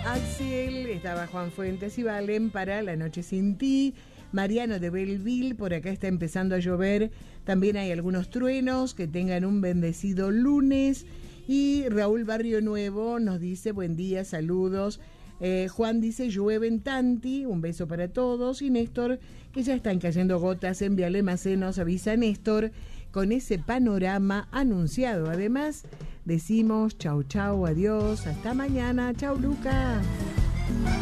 Axel, estaba Juan Fuentes y Valen para La Noche Sin Ti. Mariano de Belleville, por acá está empezando a llover. También hay algunos truenos. Que tengan un bendecido lunes. Y Raúl Barrio Nuevo nos dice: buen día, saludos. Juan dice: llueve en Tanti, un beso para todos. Y Néstor, que ya están cayendo gotas en Vialemacé, nos avisa Néstor con ese panorama anunciado. Además, decimos chau chau, adiós, hasta mañana. Chau, Luca.